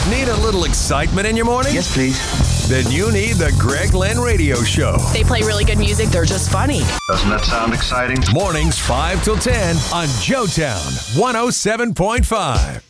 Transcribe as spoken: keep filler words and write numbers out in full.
Need a little excitement in your morning? Yes, please. Then you need the Greg Lynn Radio Show. They play really good music. They're just funny. Doesn't that sound exciting? Mornings five till ten on Joetown one oh seven point five.